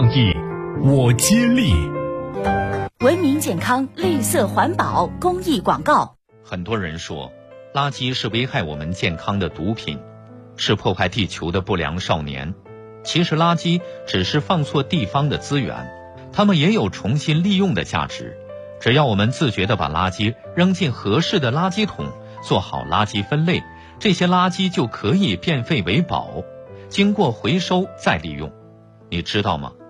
倡议，我接力。 文明健康、绿色环保公益广告。 很多人说，垃圾是危害我们健康的毒品，是破坏地球的不良少年。其实垃圾只是放错地方的资源，它们也有重新利用的价值。只要我们自觉地把垃圾扔进合适的垃圾桶，做好垃圾分类，这些垃圾就可以变废为宝，经过回收再利用。你知道吗？